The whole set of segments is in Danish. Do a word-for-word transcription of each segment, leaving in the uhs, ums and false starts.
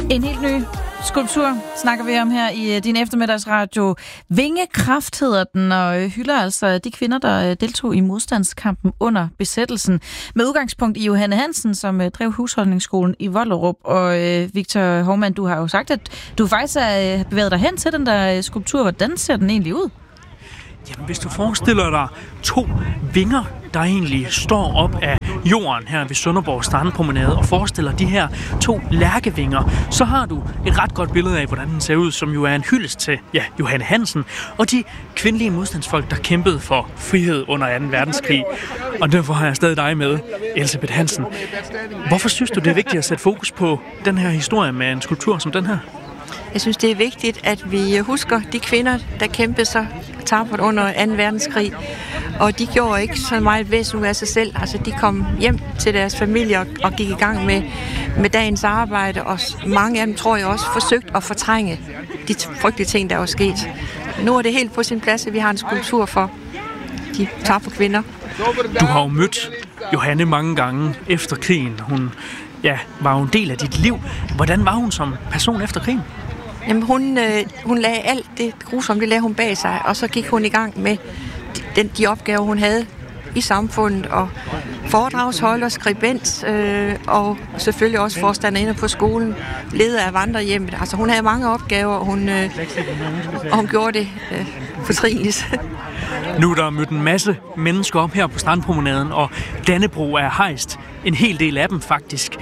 En helt ny skulptur snakker vi om her i din eftermiddagsradio. Vingekraft hedder den, og hylder altså de kvinder, der deltog i modstandskampen under besættelsen. Med udgangspunkt i Johanne Hansen, som drev husholdningsskolen i Vollerup. Og Victor Hovmand, du har jo sagt, at du faktisk har bevæget dig hen til den der skulptur. Hvordan ser den egentlig ud? Jamen, hvis du forestiller dig to vinger, der egentlig står op af jorden her ved Sønderborg Strandpromenade, og forestiller de her to lærkevinger, så har du et ret godt billede af, hvordan den ser ud, som jo er en hyldest til ja, Johanne Hansen og de kvindelige modstandsfolk, der kæmpede for frihed under anden verdenskrig. Og derfor har jeg stadig dig med, Elsebeth Hansen. Hvorfor synes du, det er vigtigt at sætte fokus på den her historie med en skulptur som den her? Jeg synes, det er vigtigt, at vi husker de kvinder, der kæmpede sig tappert under anden verdenskrig. Og de gjorde ikke så meget væsen ud af sig selv. Altså, de kom hjem til deres familier og gik i gang med, med dagens arbejde. Og mange af dem, tror jeg også, forsøgt at fortrænge de frygtelige ting, der var sket. Nu er det helt på sin plads, at vi har en skulptur for de tapre kvinder. Du har jo mødt Johanne mange gange efter krigen. Hun ja, var jo en del af dit liv. Hvordan var hun som person efter krigen? Jamen, hun, øh, hun lagde alt det grusomme, det lagde hun bag sig, og så gik hun i gang med de, den, de opgaver, hun havde i samfundet, og foredragsholder, skribent, øh, og selvfølgelig også forstanderinde på skolen, leder af vandrehjemmet. Altså, hun havde mange opgaver, og hun, øh, og hun gjorde det øh, fortrinligt. Nu er der mødt en masse mennesker op her på Strandpromenaden, og Dannebrog er hejst. En hel del af dem, faktisk.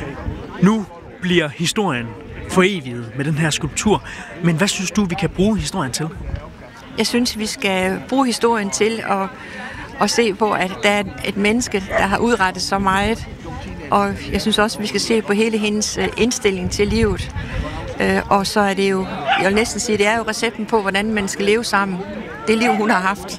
Nu bliver historien foreviget med den her skulptur. Men hvad synes du, vi kan bruge historien til? Jeg synes, vi skal bruge historien til at, at se på, at der er et menneske, der har udrettet så meget. Og jeg synes også, vi skal se på hele hendes indstilling til livet. Og så er det jo, jeg vil næsten sige, det er jo recepten på, hvordan man skal leve sammen. Det liv, hun har haft.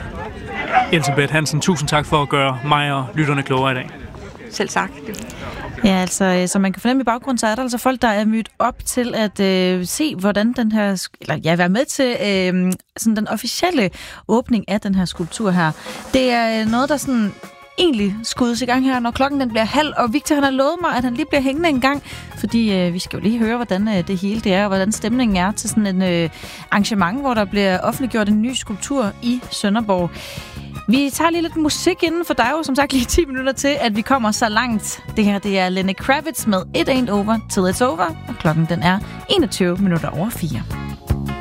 Elsebeth Hansen, tusind tak for at gøre mig og lytterne klogere i dag. Selv tak. Ja, altså, som man kan fornemme i baggrunden, så er der altså folk, der er mødt op til at øh, se, hvordan den her, eller ja, være med til øh, sådan den officielle åbning af den her skulptur her. Det er noget, der sådan egentlig skuddes i gang her, når klokken den bliver halv, og Victor han har lovet mig, at han lige bliver hængende en gang, fordi øh, vi skal jo lige høre, hvordan øh, det hele det er, og hvordan stemningen er til sådan en øh, arrangement, hvor der bliver offentliggjort en ny skulptur i Sønderborg. Vi tager lige lidt musik inden, for der er jo som sagt lige ti minutter til, at vi kommer så langt. Det her, det er Lenny Kravitz med It Ain't Over Till It's Over, og klokken den er enogtyve minutter over fire.